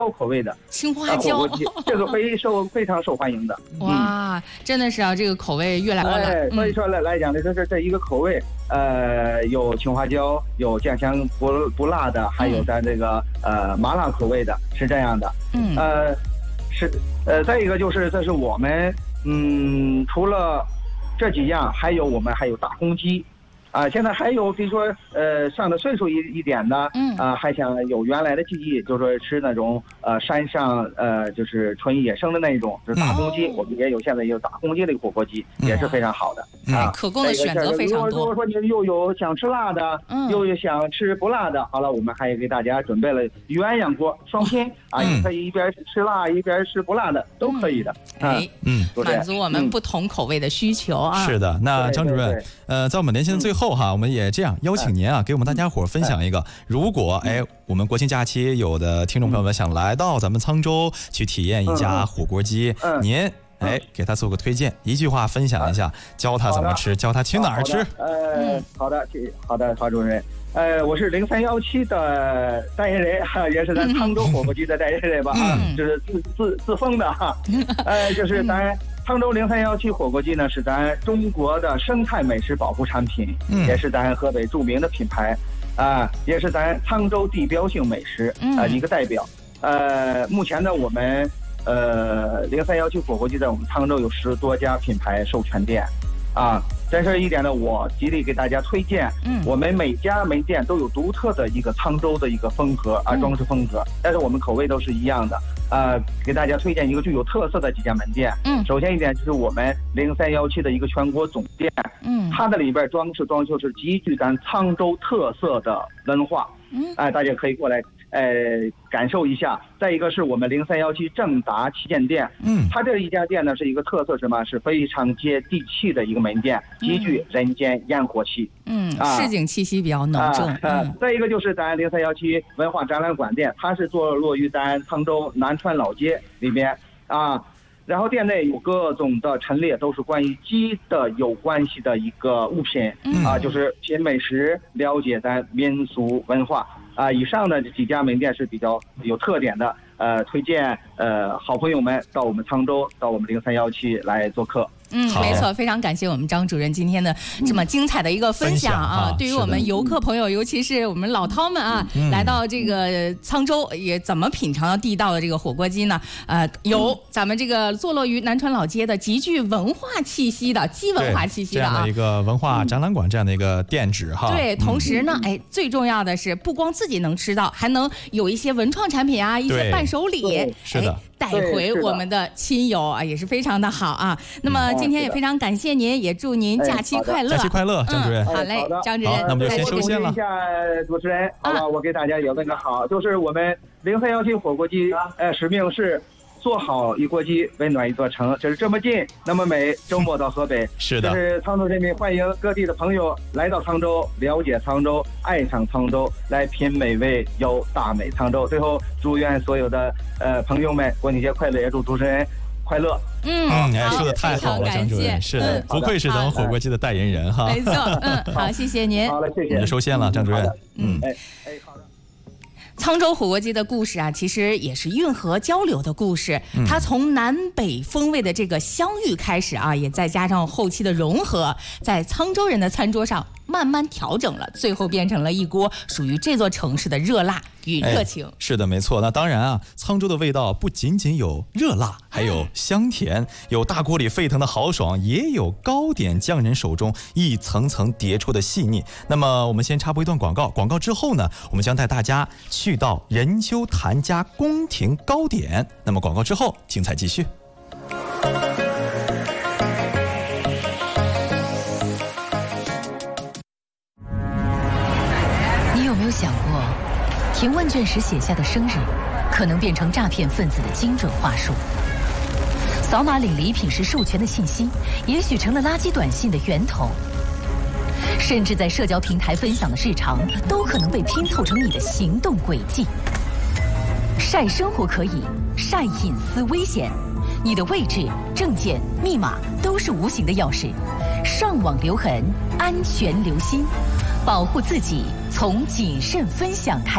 口味的青花椒， 火锅鸡，这个非常受欢迎的。 哇，真的是啊，这个口味越来越了。 所以说来讲呢，这一个口味，有青花椒，有酱香不辣的，还有咱这个麻辣口味的，是这样的。再一个就是这是我们除了这几样，我们还有大公鸡。现在还有比如说上了岁数一点的，还想有原来的记忆，就是说吃那种山上就是纯野生的那种，就是大公鸡，我们现在也有大公鸡的火锅鸡，也是非常好的可供的选择非常多。 如果说你又有想吃辣的，又有想吃不辣的，好了，我们还给大家准备了鸳鸯锅双拼你可以一边吃辣一边吃不辣的，都可以的。 满足我们不同口味的需求啊。 是的，那张主任，在我们连线的最后我们也这样邀请您给我们大家伙分享一个，如果我们国庆假期有的听众朋友们想来到咱们沧州去体验一家火锅鸡，您给他做个推荐，一句话分享一下，教他怎么吃，教他去哪儿吃。 好的，郝主任。我是0317的代言人，也是咱沧州火锅鸡的代言人吧，就是自封的就是咱沧州0317火锅鸡呢，是咱中国的生态美食保护产品，也是咱河北著名的品牌也是咱沧州地标性美食一个代表。目前呢，我们0317火锅鸡在我们沧州有10多家品牌授权店在这一点呢，我极力给大家推荐。我们每家门店都有独特的一个沧州的一个风格装饰风格，但是我们口味都是一样的。给大家推荐一个具有特色的几家门店。首先一点就是我们0317的一个全国总店。它的里边装修是极具咱沧州特色的文化。大家可以过来感受一下。再一个是我们0317正达旗舰店，它这一家店呢是一个特色，什么是非常接地气的一个门店，极具人间烟火气， 市井气息比较浓重。 再一个就是咱0317文化展览馆店，它是坐落于咱沧州南川老街里边然后店内有各种的陈列，都是关于鸡的有关系的一个物品就是品美食，了解咱民俗文化以上的几家门店是比较有特点的，推荐好朋友们到我们沧州，到我们0317来做客。 没错，非常感谢我们张主任今天的这么精彩的一个分享对于我们游客朋友，尤其是我们老饕们来到这个沧州，也怎么品尝到地道的这个火锅鸡呢？有咱们这个坐落于南川老街的极具文化气息的鸡文化气息的这样的一个文化展览馆，这样的一个店址对，同时呢，最重要的是不光自己能吃到，还能有一些文创产品一些伴手礼， 是的。 带回我们的亲友也是非常的好那么今天也非常感谢您，也祝您假期快乐。 假期快乐，张主任。 好嘞，张主任。 那我们就先收线了。 一下主持人，好吧，我给大家也问个好，就是我们0317火锅鸡，使命是做好一锅鸡，温暖一座城，就是这么近，那么美。周末到河北， 是的， 就是沧州人民欢迎各地的朋友来到沧州，了解沧州，爱上沧州，来品美味，有大美沧州。最后祝愿所有的朋友们国庆节快乐，也祝主持人快乐。 说的太好了，张主任，是的，不愧是咱们火锅鸡的代言人没错，好，谢谢您。 好了，谢谢。 我们就收线了，张主任。 好的。 沧州火锅鸡的故事其实也是运河交流的故事。它从南北风味的这个相遇开始也再加上后期的融合，在沧州人的餐桌上慢慢调整了，最后变成了一锅属于这座城市的热辣与热情。 是的，没错。那当然沧州的味道不仅仅有热辣，还有香甜，有大锅里沸腾的豪爽，也有糕点匠人手中一层层叠出的细腻。那么我们先插播一段广告，广告之后呢，我们将带大家去到任丘谭家宫廷糕点。那么广告之后，精彩继续。 想过填问卷时写下的生日可能变成诈骗分子的精准话术，扫码领礼品时授权的信息也许成了垃圾短信的源头，甚至在社交平台分享的日常都可能被拼凑成你的行动轨迹。晒生活可以，晒隐私危险，你的位置、证件、密码都是无形的钥匙，上网留痕，安全留心，保护自己从谨慎分享开始。